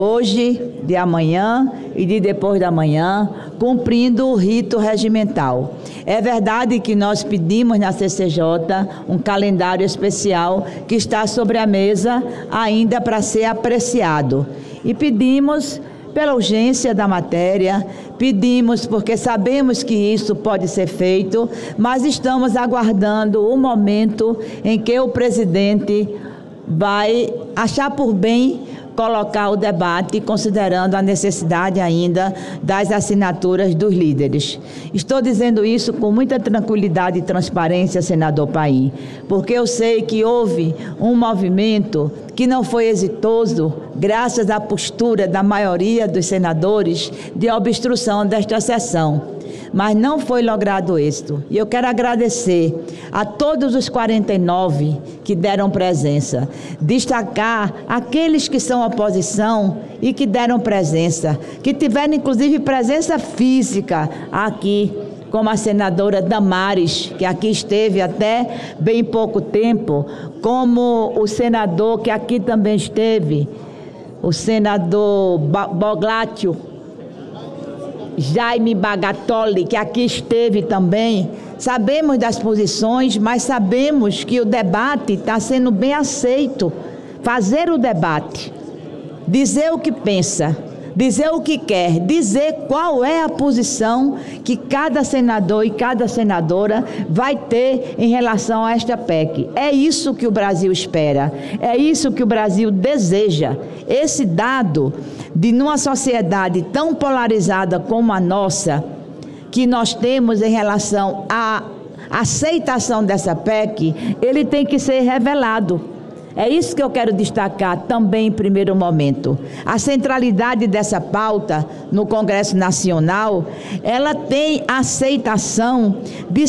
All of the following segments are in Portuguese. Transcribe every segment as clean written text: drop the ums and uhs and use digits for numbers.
hoje, de amanhã e de depois da manhã, cumprindo o rito regimental. É verdade que nós pedimos na CCJ um calendário especial que está sobre a mesa ainda para ser apreciado. E pedimos pela urgência da matéria, pedimos porque sabemos que isso pode ser feito, mas estamos aguardando o momento em que o presidente vai achar por bem colocar o debate, considerando a necessidade ainda das assinaturas dos líderes. Estou dizendo isso com muita tranquilidade e transparência, senador Paim, porque eu sei que houve um movimento que não foi exitoso, graças à postura da maioria dos senadores de obstrução desta sessão. Mas não foi logrado êxito. E eu quero agradecer a todos os 49 que deram presença, destacar aqueles que são oposição e que deram presença, que tiveram inclusive presença física aqui, como a senadora Damares, que aqui esteve até bem pouco tempo, como o senador que aqui também esteve, o senador Boglátio, Jaime Bagatoli, que aqui esteve também. Sabemos das posições, mas sabemos que o debate está sendo bem aceito. Fazer o debate, dizer o que pensa, dizer o que quer, dizer qual é a posição que cada senador e cada senadora vai ter em relação a esta PEC. É isso que o Brasil espera, é isso que o Brasil deseja. Esse dado de numa sociedade tão polarizada como a nossa, que nós temos em relação à aceitação dessa PEC, ele tem que ser revelado. É isso que eu quero destacar também em primeiro momento. A centralidade dessa pauta no Congresso Nacional, ela tem aceitação de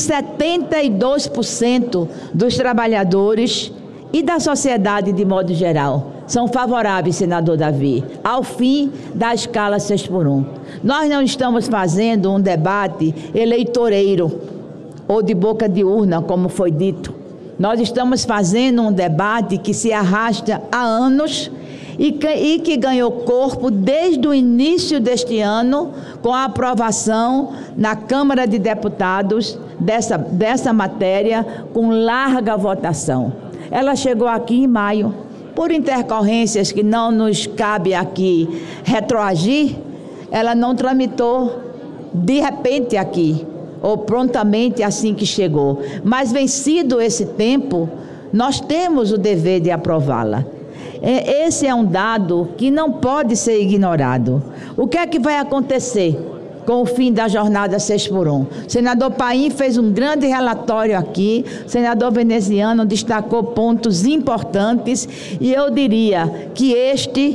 72% dos trabalhadores e da sociedade de modo geral. São favoráveis, senador Davi, ao fim da escala 6x1. Nós não estamos fazendo um debate eleitoreiro ou de boca de urna, como foi dito. Nós estamos fazendo um debate que se arrasta há anos e que ganhou corpo desde o início deste ano, com a aprovação na Câmara de Deputados dessa matéria, com larga votação. Ela chegou aqui em maio. Por intercorrências que não nos cabe aqui retroagir, ela não tramitou de repente aqui, ou prontamente assim que chegou. Mas vencido esse tempo, nós temos o dever de aprová-la. Esse é um dado que não pode ser ignorado. O que é que vai acontecer com o fim da jornada 6x1? O senador Paim fez um grande relatório aqui, o senador veneziano destacou pontos importantes e eu diria que este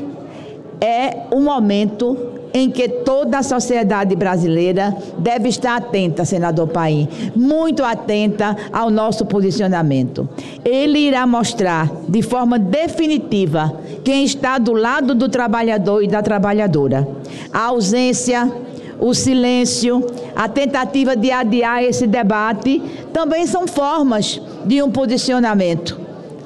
é o momento em que toda a sociedade brasileira deve estar atenta, senador Paim, muito atenta ao nosso posicionamento. Ele irá mostrar de forma definitiva quem está do lado do trabalhador e da trabalhadora. A ausência, o silêncio, a tentativa de adiar esse debate também são formas de um posicionamento.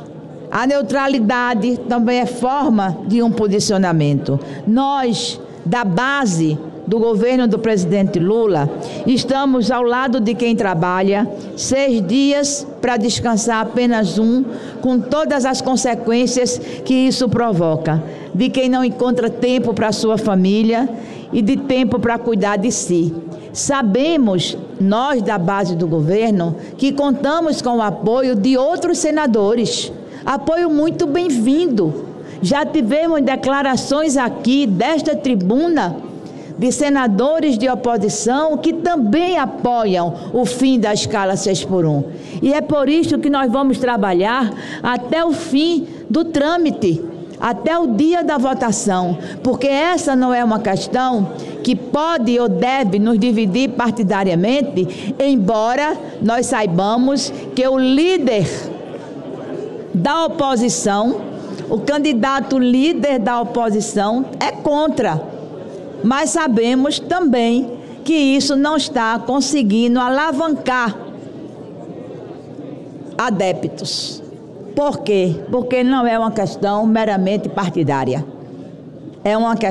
A neutralidade também é forma de um posicionamento. Nós, da base do governo do presidente Lula, estamos ao lado de quem trabalha 6 dias para descansar apenas um, com todas as consequências que isso provoca, de quem não encontra tempo para a sua família e de tempo para cuidar de si. Sabemos, nós da base do governo, que contamos com o apoio de outros senadores, apoio muito bem-vindo. Já tivemos declarações aqui desta tribuna de senadores de oposição que também apoiam o fim da escala 6x1. E é por isso que nós vamos trabalhar até o fim do trâmite, até o dia da votação, porque essa não é uma questão que pode ou deve nos dividir partidariamente, embora nós saibamos que o líder da oposição, o candidato líder da oposição é contra, mas sabemos também que isso não está conseguindo alavancar adeptos. Por quê? Porque não é uma questão meramente partidária. É uma questão